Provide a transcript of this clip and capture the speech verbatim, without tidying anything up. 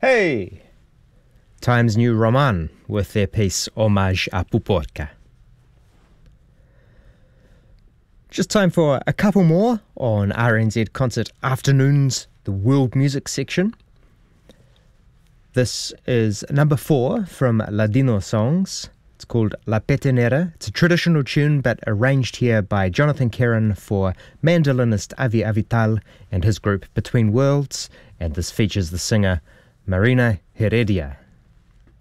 Hey! Times New Roman with their piece Homage à Puporca. Just time for a couple more on R N Z Concert Afternoons, the World Music section. This is number four from Ladino Songs. It's called La Petenera. It's a traditional tune but arranged here by Jonathan Karen for mandolinist Avi Avital and his group Between Worlds, and this features the singer Marina Heredia.